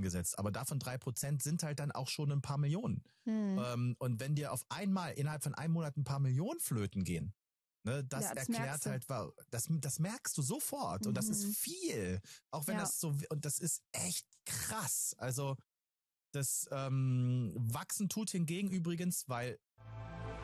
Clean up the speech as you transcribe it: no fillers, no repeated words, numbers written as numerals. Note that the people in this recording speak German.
angesetzt. Aber davon 3% sind halt dann auch schon ein paar Millionen. Und wenn dir auf einmal innerhalb von einem Monat ein paar Millionen flöten gehen, ne, das erklärt halt, das merkst du sofort. Und das ist viel. Auch wenn das so, und das ist echt krass. Also das Wachsen tut hingegen übrigens, weil